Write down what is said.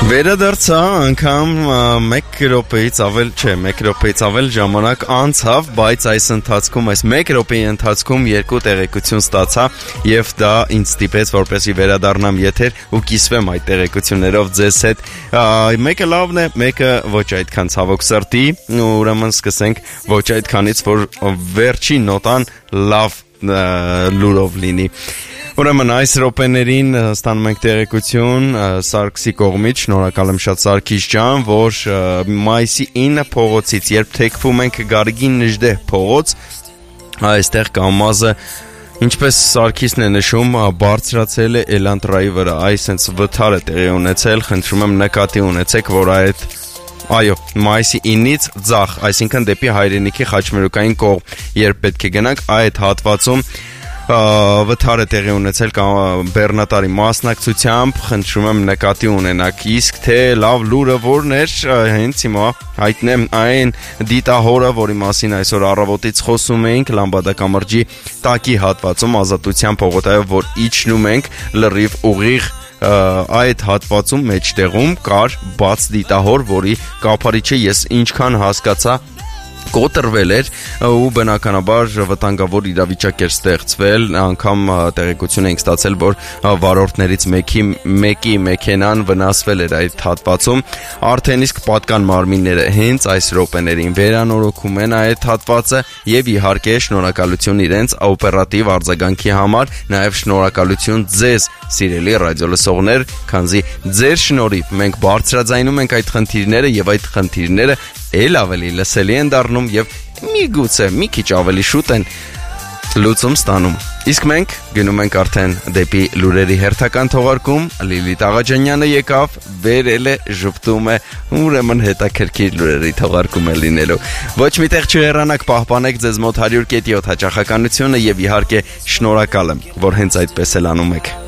Վերադարձա անգամ 1 րոպեից ավել ժամանակ անցավ, բայց այս ընթացքում, այս 1 րոպեի ընթացքում 2 տեղեկություն ստացա եւ դա ինձ ստիպեց, որպեսզի վերադառնամ եթեր ու կիսվեմ այդ տեղեկություններով ձեզ հետ։ Մեկը լավն է, մեկը ոչ այդքան ցավոք սրտի, ուրեմն սկսենք ոչ այդքանից, որ վերջի նոտան լավ լուրով լինի։ Ուրեմն այս րոպեներին ստանում ենք տեղեկություն Սարգսի կողմից, շնորհակալ եմ շատ Սարգիս ջան, որ մայիսի 9 փողոցից, երբ թեքվում ենք Գարգին Նժդեհ փողոց, այստեղ կամազը, ինչպես Սարգիսն է նշում, բարձրացել է Էլանտրայի վրա, այսինքն վթար է տեղի ունեցել, խնդրում եմ նկատի ունեցեք, որ այո, մայիսի 9-ից ձախ, այսինքն դեպի հայրենիքի խաչմերուկային կողմ, երբ պետք է գնանք այդ հատվածում վթար է տեղի ունեցել բեռնատարի մասնակցությամբ, խնդրում եմ նկատի ունենաք, իսկ թե լավ լուրը որն էր, հենց հիմա հայտնեմ այն դիտահորը, որի մասին այսօր առավոտից խոսում էինք, Լամբադա կամրջի տակի հատվածում Ազատության փողոցայով, որ իջնում ենք լրիվ ուղիղ այդ հատվածում մեջտեղում կար բաց դիտահոր, որի կափարիչը ես ինչքան հասկացա կոտրվել էր ու բնականաբար վտանգավոր իրավիճակ էր ստեղծվել, անգամ տեղեկություն ենք ստացել, որ վարորդներից մեկի մեքենան վնասվել էր այդ հատվածում, արդեն իսկ պատկան մարմինները հենց այս րոպեներին վերանորոգում են այդ հատվածը եւ իհարկե շնորհակալություն իրենց օպերատիվ արձագանքի համար, նաեւ շնորհակալություն ձեզ սիրելի ռադիոլսողներ, քանզի ձեր շնորհիվ մենք բարձրաձայնում ենք այդ խնդիրները եւ այդ խնդիրները էլ ավելի լսելի են դառնում եւ միգուցե մի քիչ ավելի շուտ են լուծում ստանում։ Իսկ մենք գնում ենք արդեն դեպի լուրերի հերթական թողարկում, Լիլիթ Աղաջանյանը եկավ, վերել է, ժպտում է, ուրեմն հետաքրքիր լուրերի թողարկում է լինելու։ Ոչ միտեղ չհեռանաք, պահպանեք ձեզ մոտ 100.7 հաճախականությունը եւ իհարկե շնորհակալ եմ, որ հենց այդպես էլ անում եք։